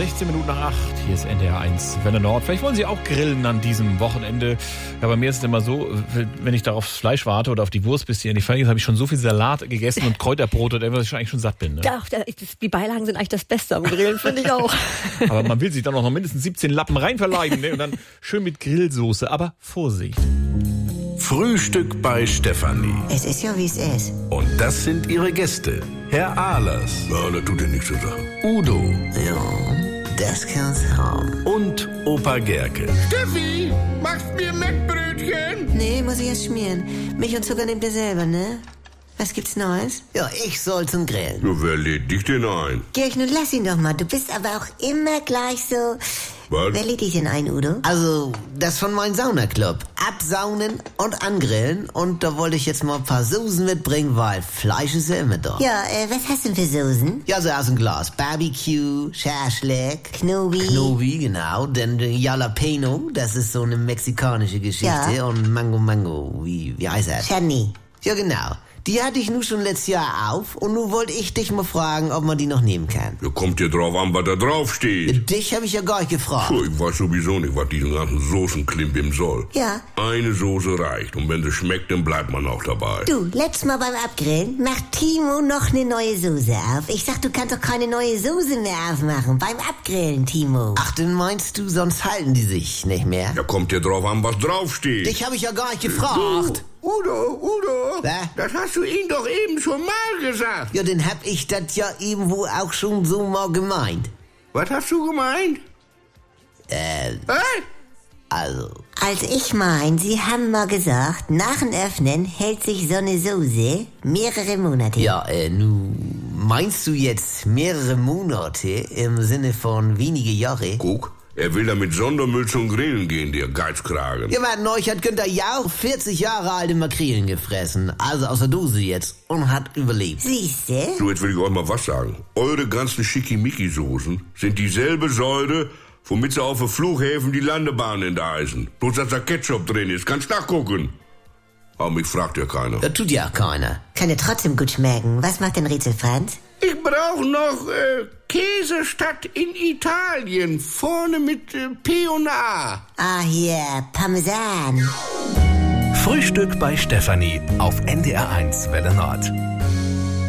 16 Minuten nach 8. Hier ist NDR 1 Welle Nord. Vielleicht wollen Sie auch grillen an diesem Wochenende. Ja, bei mir ist es immer so, wenn ich da aufs Fleisch warte oder auf die Wurst, bis die endlich fertig ist, habe ich schon so viel Salat gegessen und Kräuterbrot und dass ich eigentlich schon satt bin. Ne? Doch, die Beilagen sind eigentlich das Beste am Grillen, finde ich auch. Aber man will sich dann auch noch mindestens 17 Lappen reinverleiben, ne? Und dann schön mit Grillsoße. Aber Vorsicht. Frühstück bei Stefanie. Es ist ja, wie es ist. Und das sind ihre Gäste. Herr Ahlers. Ja, das tut dir nichts zu sagen. Udo. Ja, das kann's haben. Und Opa Gerke. Steffi, machst mir Mettbrötchen? Nee, muss ich erst schmieren. Milch und Zucker nehmt ihr selber, ne? Was gibt's Neues? Ja, ich soll zum Grillen. Ja, wer lädt dich denn ein? Georg, nun lass ihn doch mal. Du bist aber auch immer gleich so... Was? Wer lädt dich denn ein, Udo? Also, das von meinem Saunaclub. Absaunen und angrillen. Und da wollte ich jetzt mal ein paar Soßen mitbringen, weil Fleisch ist ja immer da. Ja, was hast du denn für Soßen? Ja, so aus dem Glas. Barbecue, Schaschlik, Knobi, genau. Dann Jalapeno, das ist so eine mexikanische Geschichte. Ja. Und Mango, wie heißt das? Chutney. Ja, genau. Die hatte ich nun schon letztes Jahr auf und nun wollte ich dich mal fragen, ob man die noch nehmen kann. Ja, kommt dir drauf an, was da drauf steht. Dich habe ich ja gar nicht gefragt. Puh, ich weiß sowieso nicht, was diesen ganzen Soßenklimbim soll. Ja. Eine Soße reicht und wenn sie schmeckt, dann bleibt man auch dabei. Du, letztes Mal beim Abgrillen macht Timo noch eine neue Soße auf. Ich sag, du kannst doch keine neue Soße mehr aufmachen. Beim Abgrillen, Timo. Ach, dann meinst du, sonst halten die sich nicht mehr? Ja, kommt dir drauf an, was drauf steht. Dich habe ich ja gar nicht gefragt. Udo, Was? das hast du ihm doch eben schon mal gesagt. Ja, dann hab ich das ja irgendwo auch schon so mal gemeint. Was hast du gemeint? Also ich mein, Sie haben mal gesagt, nach dem Öffnen hält sich so eine Soße mehrere Monate. Ja, meinst du jetzt mehrere Monate im Sinne von wenige Jahre? Guck, er will da mit Sondermüll zum Grillen gehen, der Geizkragen. Ja, man, neulich hat Günther Jauch 40 Jahre alte Makrelen gefressen, also aus der Dose jetzt, und hat überlebt. Siehste? So, jetzt will ich euch mal was sagen. Eure ganzen Schickimicki-Soßen sind dieselbe Säure, womit sie auf den Flughäfen die Landebahnen enteisen. Bloß, dass da Ketchup drin ist. Kannst nachgucken. Aber mich fragt ja keiner. Das tut ja keiner. Kann ja trotzdem gut schmecken. Was macht denn Rätsel Franz? Ich brauche noch Käsestadt in Italien. Vorne mit P und A. Ah, hier, Parmesan. Frühstück bei Stefanie auf NDR 1 Welle Nord.